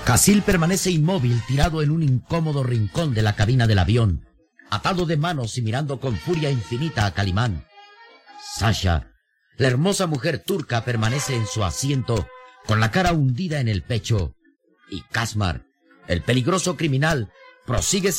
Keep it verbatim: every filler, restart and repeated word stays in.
Hasil permanece inmóvil, tirado en un incómodo rincón de la cabina del avión, atado de manos y mirando con furia infinita a Calimán. Sasha, la hermosa mujer turca, permanece en su asiento, con la cara hundida en el pecho, y Kasmar, el peligroso criminal, prosigue